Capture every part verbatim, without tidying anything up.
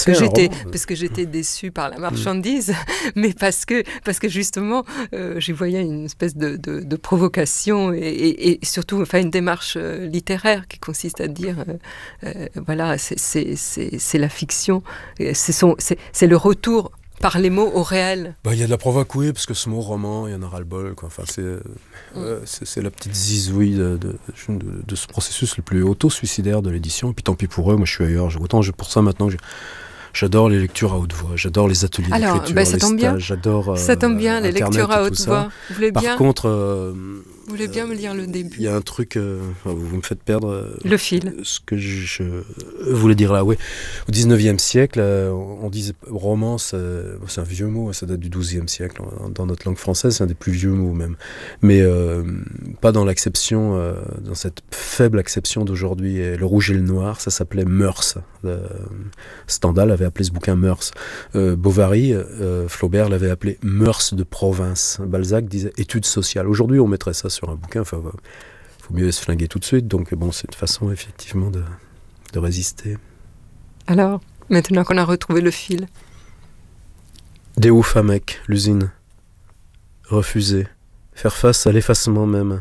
que j'étais, roman. parce que j'étais déçue par la marchandise, mmh. mais parce que, parce que justement, euh, j'y voyais une espèce de, de, de provocation et, et, et surtout enfin, une démarche euh, littéraire qui consiste à dire, euh, euh, voilà, c'est, c'est, c'est, c'est la fiction, c'est, son, c'est, c'est le retour par les mots au réel. Bah, y a de la provoque, oui, parce que ce mot roman, il y en a ras-le-bol, quoi. Enfin, c'est, mm. euh, c'est, c'est la petite zizouille de, de, de, de ce processus le plus auto-suicidaire de l'édition. Et puis tant pis pour eux, moi je suis ailleurs. Autant je, pour ça maintenant, je, j'adore les lectures à haute voix, j'adore les ateliers Alors, d'écriture, bah, ça les tombe stages, bien. j'adore euh, ça tombe bien, les Internet lectures à et haute tout voix. Ça. Vous voulez Par bien contre, euh, vous voulez bien me lire le début. Il y a un truc, euh, vous me faites perdre euh, le fil. Ce que je, je voulais dire là, oui. Au dix-neuvième siècle, euh, on disait romance, euh, c'est un vieux mot, ça date du douzième siècle. Dans notre langue française, c'est un des plus vieux mots même. Mais euh, pas dans l'acception, euh, dans cette faible acception d'aujourd'hui. Et le rouge et le noir, ça s'appelait Mœurs. Euh, Stendhal avait appelé ce bouquin Mœurs. Euh, Bovary, euh, Flaubert l'avait appelé Mœurs de province. Balzac disait études sociales. Aujourd'hui, on mettrait ça sur un bouquin, enfin, il faut mieux se flinguer tout de suite, donc bon, c'est une façon effectivement de, de résister. Alors, maintenant qu'on a retrouvé le fil. Des ouf à mec, l'usine. Refuser. Faire face à l'effacement même.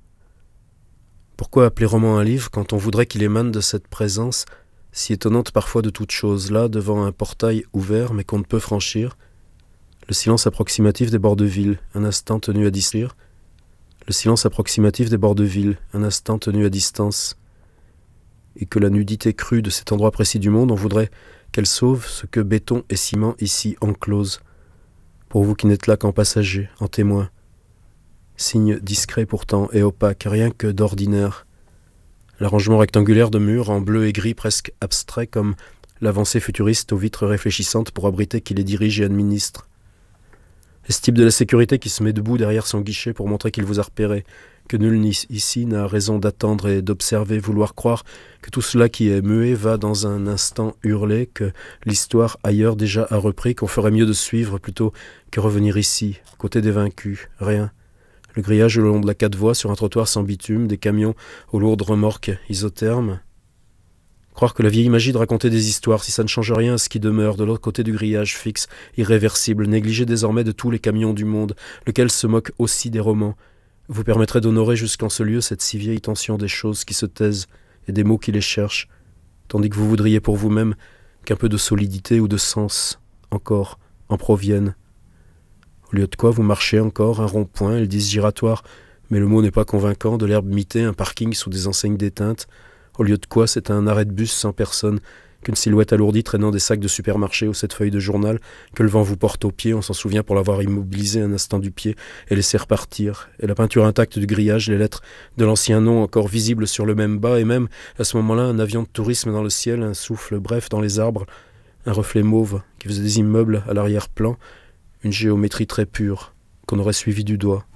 Pourquoi appeler roman un livre quand on voudrait qu'il émane de cette présence, si étonnante parfois de toute chose, là, devant un portail ouvert mais qu'on ne peut franchir, le silence approximatif des bords de ville, un instant tenu à distance. Le silence approximatif des bords de ville, un instant tenu à distance. Et que la nudité crue de cet endroit précis du monde, on voudrait qu'elle sauve ce que béton et ciment ici enclose. Pour vous qui n'êtes là qu'en passager, en témoin. Signe discret pourtant et opaque, rien que d'ordinaire. L'arrangement rectangulaire de murs en bleu et gris presque abstrait comme l'avancée futuriste aux vitres réfléchissantes pour abriter qui les dirige et administre. Et ce type de la sécurité qui se met debout derrière son guichet pour montrer qu'il vous a repéré, que nul ici n'a raison d'attendre et d'observer, vouloir croire que tout cela qui est muet va dans un instant hurler, que l'histoire ailleurs déjà a repris, qu'on ferait mieux de suivre plutôt que revenir ici, côté des vaincus, rien. Le grillage le long de la quatre voies sur un trottoir sans bitume, des camions aux lourdes remorques isothermes. Croire que la vieille magie de raconter des histoires, si ça ne change rien à ce qui demeure de l'autre côté du grillage fixe, irréversible, négligé désormais de tous les camions du monde, lequel se moque aussi des romans, vous permettrait d'honorer jusqu'en ce lieu cette si vieille tension des choses qui se taisent et des mots qui les cherchent, tandis que vous voudriez pour vous-même qu'un peu de solidité ou de sens, encore, en provienne. Au lieu de quoi vous marchez encore, un rond-point, ils disent giratoire, mais le mot n'est pas convaincant, de l'herbe mitée, un parking sous des enseignes déteintes. Au lieu de quoi, c'est un arrêt de bus sans personne, qu'une silhouette alourdie traînant des sacs de supermarché ou cette feuille de journal que le vent vous porte au pied, on s'en souvient pour l'avoir immobilisé un instant du pied et laissé repartir. Et la peinture intacte du grillage, les lettres de l'ancien nom encore visibles sur le même bas, et même, à ce moment-là, un avion de tourisme dans le ciel, un souffle bref dans les arbres, un reflet mauve qui faisait des immeubles à l'arrière-plan, une géométrie très pure, qu'on aurait suivi du doigt.